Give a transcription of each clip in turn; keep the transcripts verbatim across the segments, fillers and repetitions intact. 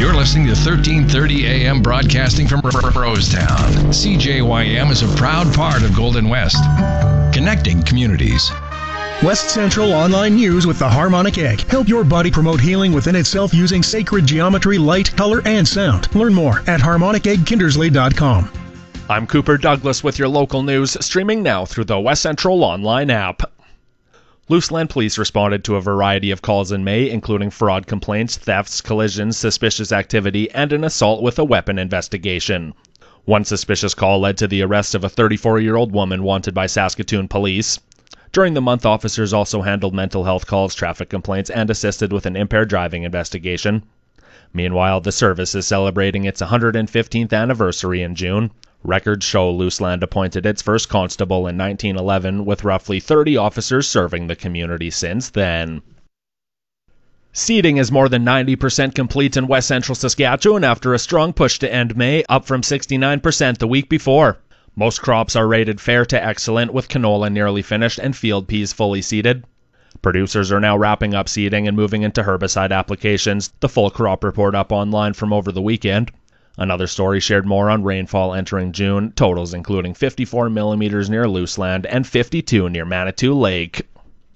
You're listening to thirteen thirty A M broadcasting from Rosetown. C J Y M is a proud part of Golden West, connecting communities. West Central Online News with the Harmonic Egg. Help your body promote healing within itself using sacred geometry, light, color, and sound. Learn more at harmonic egg kindersley dot com. I'm Cooper Douglas with your local news, streaming now through the West Central Online app. Luseland Police responded to a variety of calls in May, including fraud complaints, thefts, collisions, suspicious activity, and an assault with a weapon investigation. One suspicious call led to the arrest of a thirty-four-year-old woman wanted by Saskatoon police. During the month, officers also handled mental health calls, traffic complaints, and assisted with an impaired driving investigation. Meanwhile, the service is celebrating its one hundred fifteenth anniversary in June. Records show Luseland appointed its first constable in nineteen eleven, with roughly thirty officers serving the community since then. Seeding is more than ninety percent complete in West Central Saskatchewan after a strong push to end May, up from sixty-nine percent the week before. Most crops are rated fair to excellent, with canola nearly finished and field peas fully seeded. Producers are now wrapping up seeding and moving into herbicide applications. The full crop report up online from over the weekend. Another story shared more on rainfall entering June, totals including fifty-four millimeters near Luseland and fifty-two near Manitou Lake.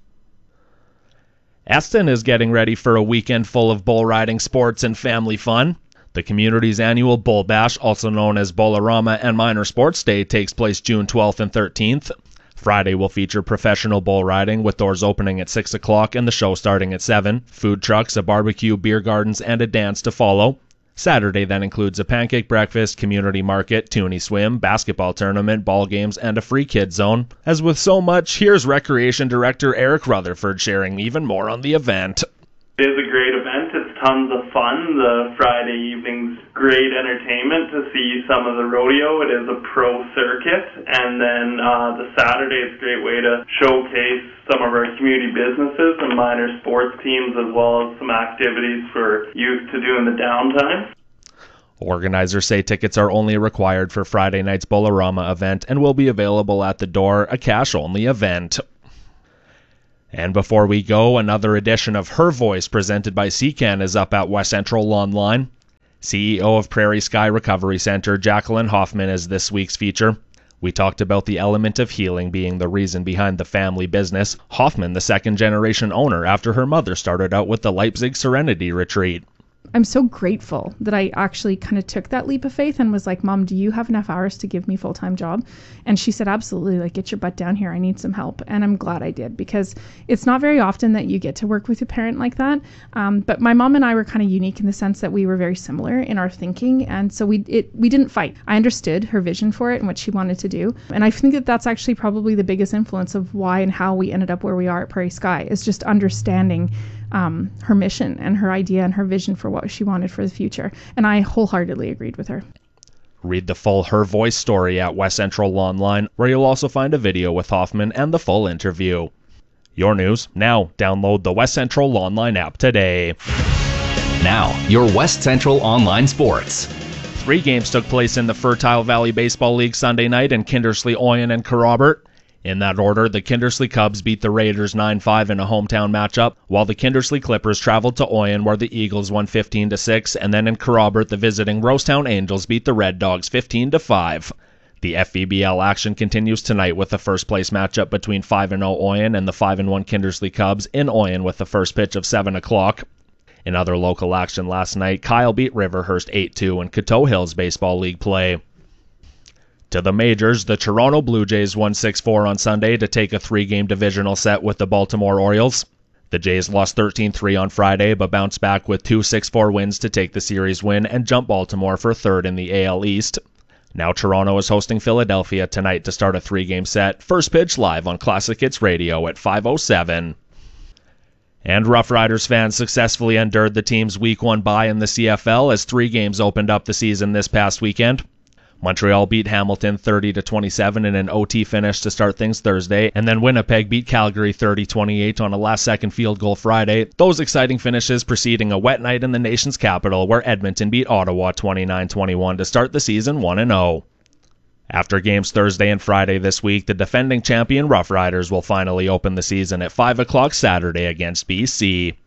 Eston is getting ready for a weekend full of bull riding sports and family fun. The community's annual Bull Bash, also known as Bollarama and Minor Sports Day, takes place June twelfth and thirteenth. Friday will feature professional bull riding, with doors opening at six o'clock and the show starting at seven. Food trucks, a barbecue, beer gardens, and a dance to follow. Saturday then includes a pancake breakfast, community market, toonie swim, basketball tournament, ball games, and a free kids zone. As with so much, here's Recreation Director Eric Rutherford sharing even more on the event. It is a great event. It's tons of fun. The Friday evening's great entertainment to see some of the rodeo. It is a pro circuit. And then uh, the Saturday, it's a great way to showcase some of our community businesses and minor sports teams, as well as some activities for youth to do in the downtime. Organizers say tickets are only required for Friday night's Bollarama event and will be available at the door, a cash-only event. And before we go, another edition of Her Voice presented by C C A N is up at West Central Online. C E O of Prairie Sky Recovery Center, Jacqueline Hoffman, is this week's feature. We talked about the element of healing being the reason behind the family business. Hoffman, the second-generation owner after her mother started out with the Leipzig Serenity Retreat. I'm so grateful that I actually kind of took that leap of faith and was like, Mom, do you have enough hours to give me a full-time job? And she said, absolutely, like, get your butt down here. I need some help. And I'm glad I did, because it's not very often that you get to work with a parent like that. Um, but my mom and I were kind of unique in the sense that we were very similar in our thinking. And so we it we didn't fight. I understood her vision for it and what she wanted to do. And I think that that's actually probably the biggest influence of why and how we ended up where we are at Prairie Sky, is just understanding Um, her mission and her idea and her vision for what she wanted for the future. And I wholeheartedly agreed with her. Read the full Her Voice story at West Central Online, where you'll also find a video with Hoffman and the full interview. Your news now. Download the West Central Online app today. Now, your West Central Online sports. Three games took place in the Fertile Valley Baseball League Sunday night in Kindersley, Oyen, and Kerrobert. In that order, the Kindersley Cubs beat the Raiders nine five in a hometown matchup, while the Kindersley Clippers traveled to Oyen, where the Eagles won fifteen to six, and then in Kerrobert, the visiting Rosetown Angels beat the Red Dogs fifteen to five. The F V B L action continues tonight with the first-place matchup between five and oh Oyen and the five and one Kindersley Cubs in Oyen with the first pitch of seven o'clock. In other local action last night, Kyle beat Riverhurst eight two in Coteau Hills Baseball League play. To the majors, the Toronto Blue Jays won six four on Sunday to take a three-game divisional set with the Baltimore Orioles. The Jays lost thirteen three on Friday, but bounced back with two six four wins to take the series win and jump Baltimore for third in the A L East. Now Toronto is hosting Philadelphia tonight to start a three-game set. First pitch live on Classic Hits Radio at five oh seven. And Rough Riders fans successfully endured the team's Week one bye in the C F L as three games opened up the season this past weekend. Montreal beat Hamilton thirty to twenty-seven in an O T finish to start things Thursday, and then Winnipeg beat Calgary thirty twenty-eight on a last-second field goal Friday. Those exciting finishes preceding a wet night in the nation's capital, where Edmonton beat Ottawa twenty-nine twenty-one to start the season one and oh. After games Thursday and Friday this week, the defending champion Rough Riders will finally open the season at five o'clock Saturday against B C.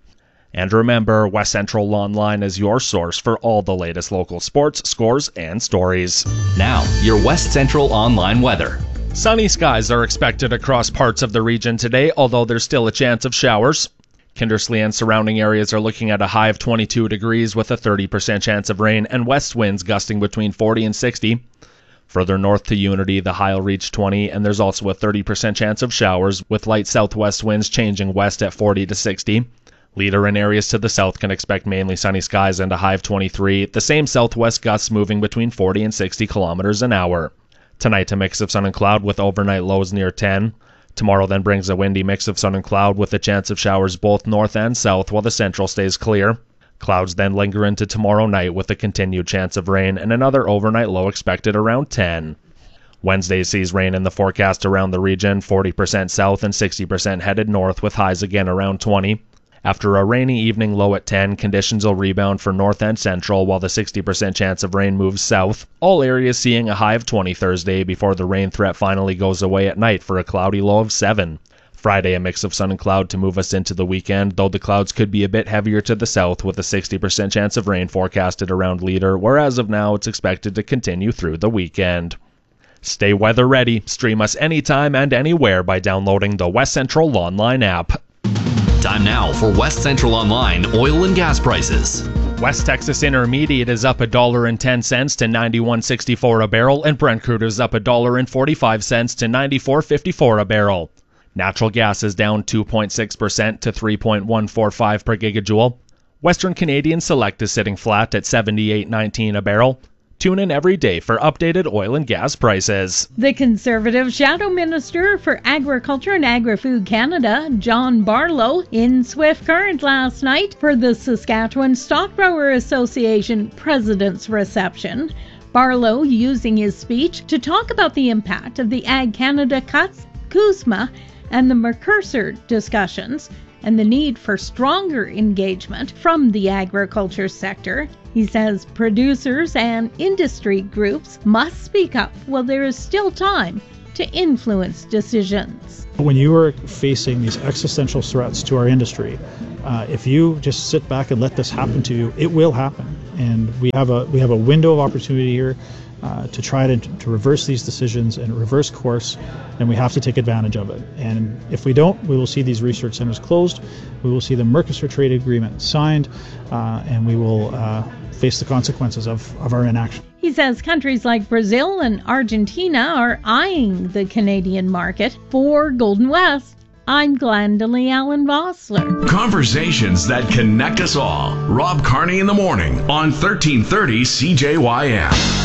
And remember, West Central Online is your source for all the latest local sports, scores, and stories. Now, your West Central Online weather. Sunny skies are expected across parts of the region today, although there's still a chance of showers. Kindersley and surrounding areas are looking at a high of twenty-two degrees with a thirty percent chance of rain and west winds gusting between forty and sixty. Further north to Unity, the high will reach twenty, and there's also a thirty percent chance of showers, with light southwest winds changing west at forty to sixty. Leader and areas to the south can expect mainly sunny skies and a high of twenty-three, the same southwest gusts moving between forty and sixty kilometers an hour. Tonight, a mix of sun and cloud with overnight lows near ten. Tomorrow then brings a windy mix of sun and cloud with a chance of showers both north and south while the central stays clear. Clouds then linger into tomorrow night with a continued chance of rain and another overnight low expected around ten. Wednesday sees rain in the forecast around the region, forty percent south and sixty percent headed north with highs again around twenty. After a rainy evening low at ten, conditions will rebound for north and central while the sixty percent chance of rain moves south. All areas seeing a high of twenty Thursday before the rain threat finally goes away at night for a cloudy low of seven. Friday, a mix of sun and cloud to move us into the weekend, though the clouds could be a bit heavier to the south with a sixty percent chance of rain forecasted around Leader, where as of now it's expected to continue through the weekend. Stay weather ready. Stream us anytime and anywhere by downloading the West Central Online app. Time now for West Central Online oil and gas prices. West Texas Intermediate is up one dollar and ten cents to ninety-one sixty-four a barrel, and Brent crude is up one dollar and forty-five cents to ninety-four fifty-four a barrel. Natural gas is down two point six percent to three point one four five per gigajoule. Western Canadian Select is sitting flat at seventy-eight nineteen a barrel. Tune in every day for updated oil and gas prices. The Conservative Shadow Minister for Agriculture and Agri-Food Canada, John Barlow, in Swift Current last night for the Saskatchewan Stockgrower Association President's Reception. Barlow using his speech to talk about the impact of the Ag Canada cuts, CUSMA, and the Mercosur discussions, and the need for stronger engagement from the agriculture sector. He says producers and industry groups must speak up while there is still time to influence decisions. When you are facing these existential threats to our industry, uh, if you just sit back and let this happen to you, it will happen. And we have a we have a window of opportunity here uh, to try to, to reverse these decisions and reverse course, and we have to take advantage of it. And if we don't, we will see these research centers closed, we will see the Mercosur trade agreement signed, uh, and we will uh, face the consequences of, of our inaction. He says countries like Brazil and Argentina are eyeing the Canadian market. For Golden West, I'm Glendalee Allen Vossler. Conversations that connect us all. Rob Carney in the morning on thirteen thirty C J Y M.